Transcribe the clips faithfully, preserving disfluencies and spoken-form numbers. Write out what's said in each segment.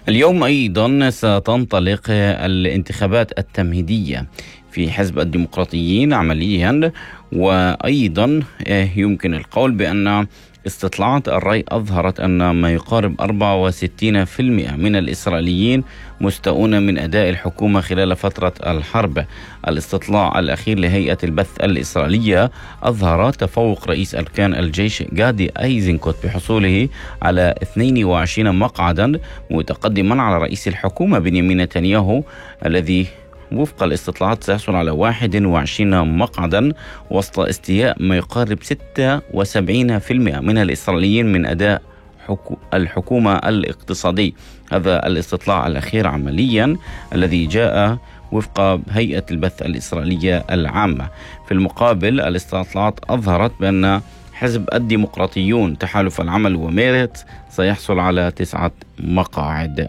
اليوم أيضا ستنطلق الانتخابات التمهيدية في حزب الديمقراطيين عمليا، وأيضا يمكن القول بأن استطلاعات الرأي أظهرت أن ما يقارب أربعة وستين بالمئة من الإسرائيليين مستاءون من أداء الحكومة خلال فترة الحرب. الاستطلاع الأخير لهيئة البث الإسرائيلية أظهر تفوق رئيس أركان الجيش غادي أيزنكوت بحصوله على اثنين وعشرين مقعدا، متقدما على رئيس الحكومة بنيامين نتنياهو الذي وفق الاستطلاعات سيحصل على واحد وعشرين مقعدا، وسط استياء ما يقارب ستة وسبعين بالمئة من الإسرائيليين من أداء حكو الحكومة الاقتصادي. هذا الاستطلاع الأخير عمليا الذي جاء وفق هيئة البث الإسرائيلية العامة. في المقابل الاستطلاعات أظهرت بأن حزب الديمقراطيون تحالف العمل وميرت سيحصل على تسعة مقاعد.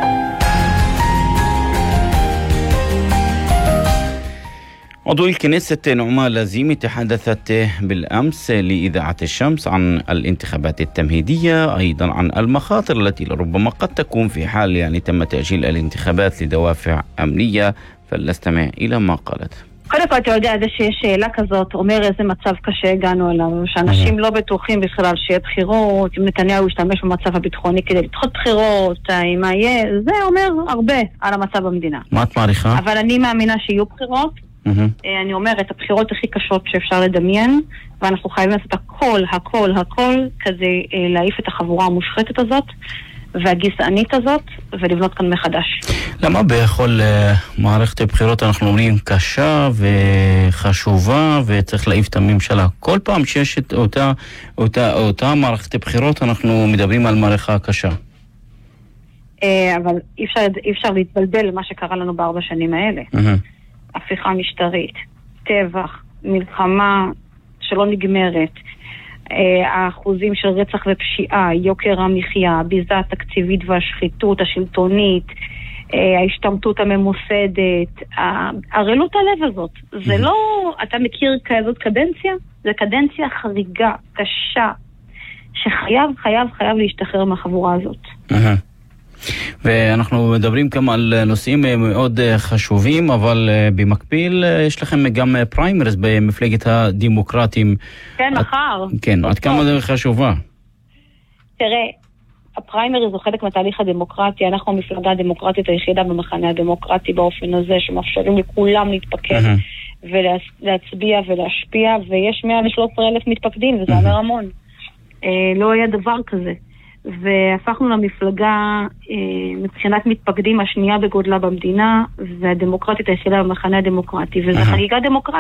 عضو الكنيسة نعمان لازيمي تحدثت بالأمس لإذاعة الشمس عن الانتخابات التمهيدية، أيضا عن المخاطر التي لربما قد תקום في حال يعني تم تأجيل الانتخابات לדוافع أمنية. فلنستمع إلى מה قالت. קודם כל אתה יודע, זה שיש שאלה כזאת אומר איזה מצב קשה הגענו אליו, שאנשים לא בטוחים בכלל שיהיה בחירות, אם נתניהו ישתמש במצב הביטחוני כדי לדחות בחירות, אם מה יהיה, זה אומר הרבה על המצב במדינה. מה את מעריכה? אבל אני מאמינה שיהיו בחירות. אני אומרת, הבחירות הכי קשות שאפשר לדמיין, ואנחנו חייבים לעשות הכל, הכל, הכל, כדי להעיף את החבורה המושחתת הזאת והגזענית הזאת, ולבנות כאן מחדש. למה בכל מערכת הבחירות אנחנו אומרים קשה וחשובה ופצריך להעיף את הממשלה? כל פעם שיש את אותה, אותה, אותה מערכת הבחירות אנחנו מדברים על מערכה קשה. אבל אי אפשר, אי אפשר להתבלבל למה שקרה לנו בארבע שנים האלה. הפיכה משטרית, טבח, מלחמה שלא נגמרת, האחוזים של רצח ופשיעה, יוקר המחיה, ביזה התקציבית והשחיתות השלטונית, ההשתמטות הממוסדת, הרעלות הלב הזאת. זה לא, אתה מכיר כזאת קדנציה? זה קדנציה חריגה, קשה, שחייב, חייב, חייב להשתחרר מהחבורה הזאת. ואנחנו מדברים כמה על נושאים מאוד חשובים, אבל במקביל יש לכם גם פריימריז במפלגת הדמוקרטים. כן, מחר. כן, עד כמה זה חשובה? תראה, הפריימריז הוא חלק מהתהליך הדמוקרטי. אנחנו המפלגה הדמוקרטית היחידה במחנה הדמוקרטי באופן הזה, שמאפשרים לכולם להתפקד ולהצביע ולהשפיע, ויש מאה ושלושה עשר אלף מתפקדים, וזה אומר המון. לא היה דבר כזה. והפכנו למפלגה מבחינת מתפקדים השנייה בגודלה במדינה, והדמוקרטית היחידה במחנה הדמוקרטי, וזה חגיגה דמוקרטית.